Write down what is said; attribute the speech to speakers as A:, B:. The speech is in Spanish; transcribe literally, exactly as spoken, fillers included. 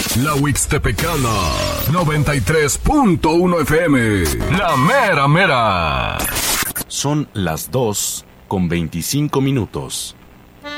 A: La Huixtepecana, noventa y tres punto uno F M. La mera mera.
B: Son las dos con veinticinco minutos.